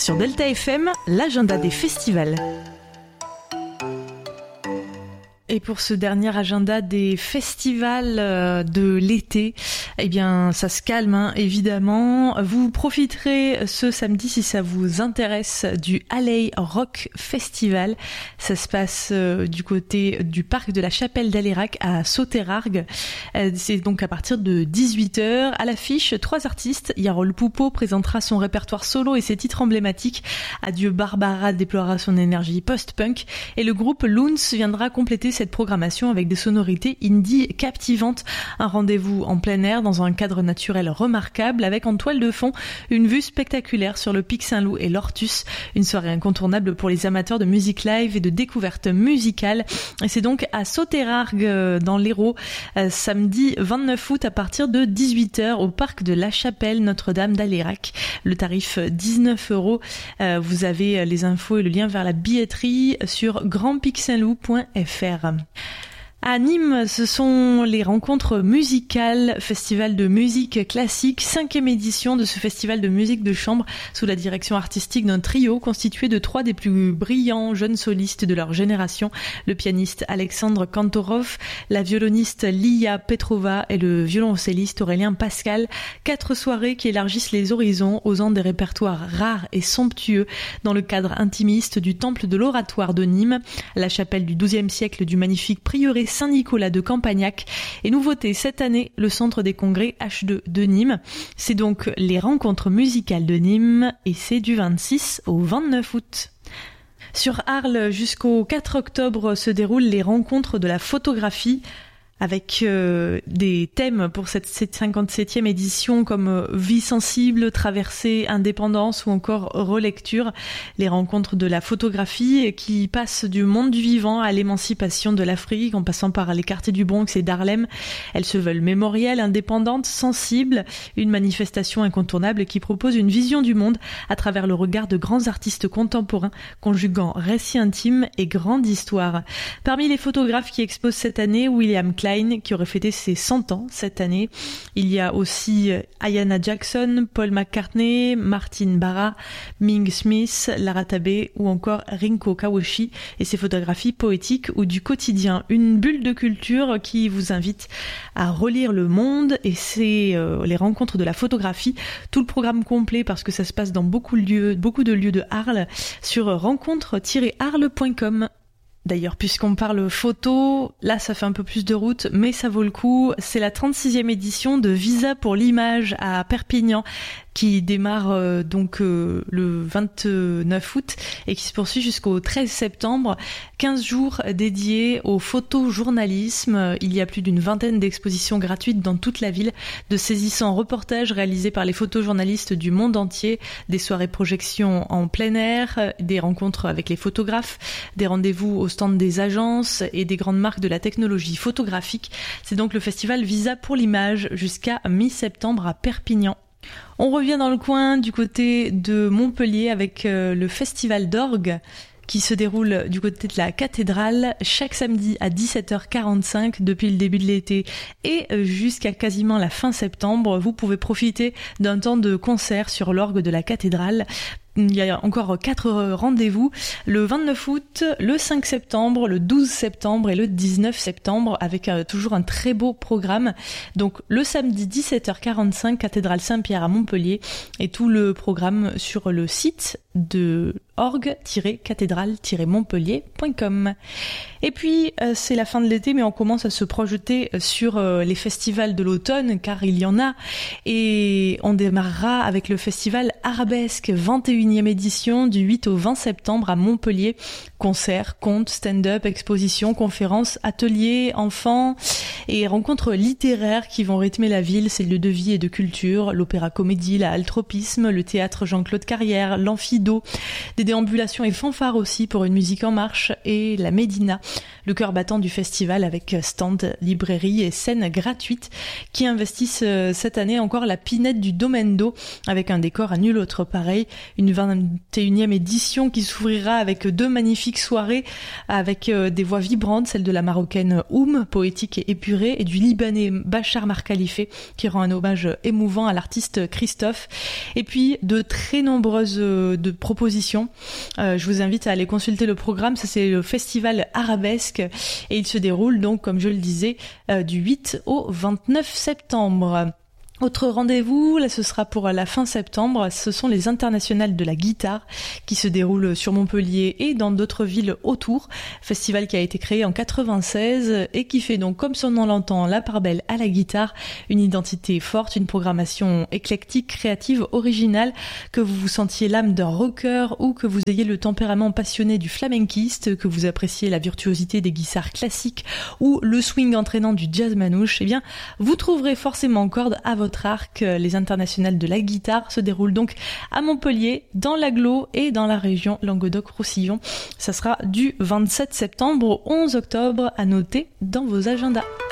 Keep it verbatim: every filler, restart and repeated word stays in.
Sur Delta F M, l'agenda des festivals. Et pour ce dernier agenda des festivals de l'été, eh bien, ça se calme, hein, évidemment. Vous profiterez ce samedi, si ça vous intéresse, du Alley Rock Festival. Ça se passe euh, du côté du parc de la Chapelle d'Alérac à Sauterargues. Euh, c'est donc à partir de dix-huit heures. À l'affiche, trois artistes. Yarol Poupeau présentera son répertoire solo et ses titres emblématiques. Adieu Barbara déploiera son énergie post-punk. Et le groupe Loons viendra compléter cette programmation avec des sonorités indie captivantes. Un rendez-vous en plein air dans un cadre naturel remarquable avec en toile de fond une vue spectaculaire sur le Pic Saint-Loup et l'Ortus. Une soirée incontournable pour les amateurs de musique live et de découverte musicale. Et c'est donc à Sauterargues dans l'Hérault, euh, samedi vingt-neuf août à partir de dix-huit heures au parc de la Chapelle Notre-Dame d'Alérac. Le tarif dix-neuf euros. Euh, vous avez les infos et le lien vers la billetterie sur grand pic saint loup point f r. À Nîmes, ce sont les rencontres musicales, festival de musique classique, cinquième édition de ce festival de musique de chambre sous la direction artistique d'un trio constitué de trois des plus brillants jeunes solistes de leur génération, le pianiste Alexandre Kantorov, la violoniste Lia Petrova et le violoncelliste Aurélien Pascal. Quatre soirées qui élargissent les horizons, osant des répertoires rares et somptueux dans le cadre intimiste du temple de l'oratoire de Nîmes, la chapelle du douzième siècle du magnifique prieuré Saint-Nicolas de Campagnac. Et nouveauté cette année, le centre des congrès H deux de Nîmes. C'est donc les rencontres musicales de Nîmes et c'est du vingt-six au vingt-neuf août. Sur Arles, jusqu'au quatre octobre se déroulent les rencontres de la photographie avec euh, des thèmes pour cette cinquante-septième édition comme euh, vie sensible, traversée, indépendance ou encore relecture. Les rencontres de la photographie qui passent du monde du vivant à l'émancipation de l'Afrique en passant par les quartiers du Bronx et d'Harlem. Elles se veulent mémorielles, indépendantes, sensibles, une manifestation incontournable qui propose une vision du monde à travers le regard de grands artistes contemporains conjuguant récit intime et grande histoire. Parmi les photographes qui exposent cette année, William Klein qui aurait fêté ses cent ans cette année. Il y a aussi Ayanna Jackson, Paul McCartney, Martin Barra, Ming Smith, Lara Tabé ou encore Rinko Kawashi et ses photographies poétiques ou du quotidien. Une bulle de culture qui vous invite à relire le monde et c'est euh, les rencontres de la photographie. Tout le programme complet parce que ça se passe dans beaucoup de lieux, beaucoup de lieux de Arles sur rencontre tiret arles point com. D'ailleurs, puisqu'on parle photo, là ça fait un peu plus de route, mais ça vaut le coup. C'est la trente-sixième édition de Visa pour l'image à Perpignan qui démarre euh, donc euh, le vingt-neuf août et qui se poursuit jusqu'au treize septembre. quinze jours dédiés au photojournalisme. Il y a plus d'une vingtaine d'expositions gratuites dans toute la ville, de saisissants reportages réalisés par les photojournalistes du monde entier, des soirées projections en plein air, des rencontres avec les photographes, des rendez-vous au stand des agences et des grandes marques de la technologie photographique. C'est donc le festival Visa pour l'image jusqu'à mi-septembre à Perpignan. On revient dans le coin du côté de Montpellier avec euh, le festival d'orgue qui se déroule du côté de la cathédrale chaque samedi à dix-sept heures quarante-cinq depuis le début de l'été et jusqu'à quasiment la fin septembre. Vous pouvez profiter d'un temps de concert sur l'orgue de la cathédrale. Il y a encore quatre rendez-vous, le vingt-neuf août, le cinq septembre, le douze septembre et le dix-neuf septembre avec euh, toujours un très beau programme. Donc le samedi dix-sept heures quarante-cinq, cathédrale Saint-Pierre à Montpellier et tout le programme sur le site de orgue tiret cathédrale tiret montpellier point com. Et puis euh, c'est la fin de l'été mais on commence à se projeter sur euh, les festivals de l'automne car il y en a et on démarrera avec le festival Arabesque vingt et unième édition du huit au vingt septembre à Montpellier. Concerts, contes, stand-up, expositions, conférences, ateliers, enfants et rencontres littéraires qui vont rythmer la ville, ses lieux de vie et de culture, l'opéra comédie, la altropisme, le théâtre Jean-Claude Carrière, l'amphido, des déambulations et fanfares aussi pour une musique en marche et la Médina, le cœur battant du festival avec stand, librairie et scènes gratuites qui investissent cette année encore la pinette du Domaine d'eau avec un décor à nul autre pareil, une vingt et unième édition qui s'ouvrira avec deux magnifiques soirées avec des voix vibrantes, celle de la Marocaine Oum, poétique et épurée, et du Libanais Bachar Markhalife qui rend un hommage émouvant à l'artiste Christophe. Et puis de très nombreuses de propositions. Euh, je vous invite à aller consulter le programme. Ça, c'est le festival Arabesque et il se déroule donc, comme je le disais, euh, du huit au vingt-neuf septembre. Autre rendez-vous, là ce sera pour la fin septembre, ce sont les internationales de la guitare qui se déroulent sur Montpellier et dans d'autres villes autour. Festival qui a été créé en quatre-vingt-seize et qui fait donc, comme son nom l'entend, la part belle à la guitare, une identité forte, une programmation éclectique, créative, originale, que vous vous sentiez l'âme d'un rocker ou que vous ayez le tempérament passionné du flamenquiste, que vous appréciez la virtuosité des guitares classiques ou le swing entraînant du jazz manouche, eh bien vous trouverez forcément corde à votre Votre arc. Les internationales de la guitare se déroulent donc à Montpellier, dans l'agglo et dans la région Languedoc-Roussillon. Ça sera du vingt-sept septembre au onze octobre, à noter dans vos agendas.